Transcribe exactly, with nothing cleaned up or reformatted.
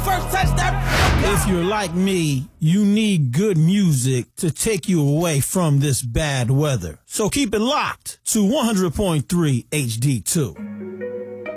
first touch that. If you're like me, you need good music to take you away from this bad weather. So keep it locked to one hundred point three H D two.